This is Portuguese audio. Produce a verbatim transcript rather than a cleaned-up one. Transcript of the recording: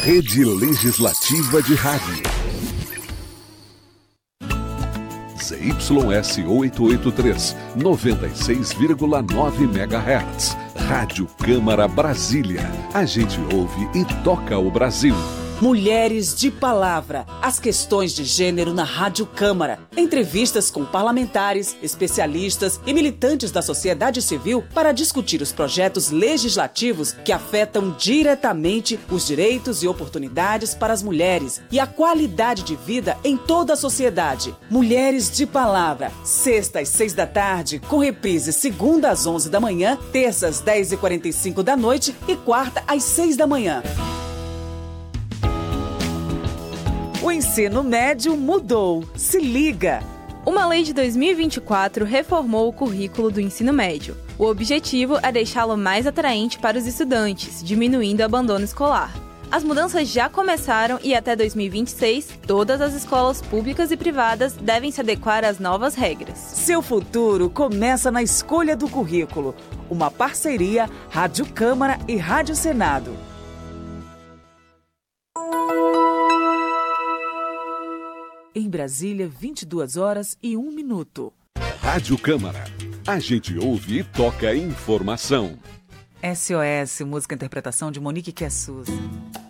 Rede Legislativa de Rádio. Z Y S oitocentos e oitenta e três, noventa e seis vírgula nove megahertz. Rádio Câmara Brasília. A gente ouve e toca o Brasil. Mulheres de Palavra. As questões de gênero na Rádio Câmara. Entrevistas com parlamentares, especialistas e militantes da sociedade civil para discutir os projetos legislativos que afetam diretamente os direitos e oportunidades para as mulheres e a qualidade de vida em toda a sociedade. Mulheres de Palavra. Sexta às seis da tarde, com reprise segunda às onze da manhã, terça às dez e quarenta e cinco da noite e quarta às seis da manhã. O ensino médio mudou. Se liga! Uma lei de dois mil e vinte e quatro reformou o currículo do ensino médio. O objetivo é deixá-lo mais atraente para os estudantes, diminuindo o abandono escolar. As mudanças já começaram e até dois mil e vinte e seis, todas as escolas públicas e privadas devem se adequar às novas regras. Seu futuro começa na escolha do currículo. Uma parceria Rádio Câmara e Rádio Senado. Em Brasília, vinte e duas horas e um minuto. Rádio Câmara. A gente ouve e toca informação. S O S, música e interpretação de Monique Kessuz.